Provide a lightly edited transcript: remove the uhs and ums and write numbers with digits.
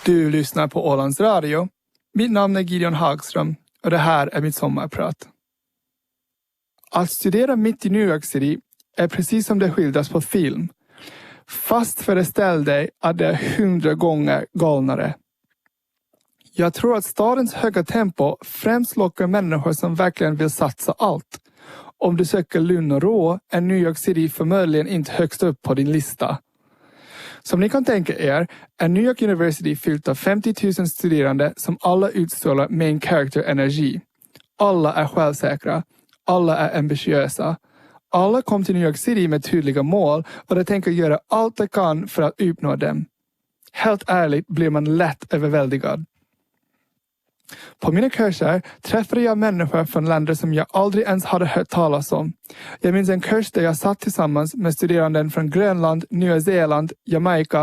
Du lyssnar på Ålands Radio. Mitt namn är Gideon Hagström och det här är mitt sommarprat. Att studera mitt i New York City är precis som det skildras på film. Fast föreställ dig att det är 100 gånger galnare. Jag tror att stadens höga tempo främst lockar människor som verkligen vill satsa allt. Om du söker lugn och ro är New York City förmodligen inte högst upp på din lista. Som ni kan tänka er är New York University fyllt av 50 000 studerande som alla utstrålar main character energi. Alla är självsäkra. Alla är ambitiösa. Alla kom till New York City med tydliga mål och de tänker göra allt de kan för att uppnå dem. Helt ärligt blir man lätt överväldigad. På mina kurser träffade jag människor från länder som jag aldrig ens hade hört talas om. Jag minns en kurs där jag satt tillsammans med studerande från Grönland, Nya Zeeland, Jamaica,